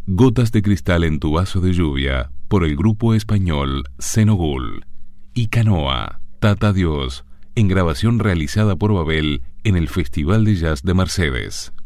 Gotas de cristal en tu vaso de lluvia, por el grupo español Senogul. Y Canoa, Tata Dios, en grabación realizada por Babel en el Festival de Jazz de Mercedes.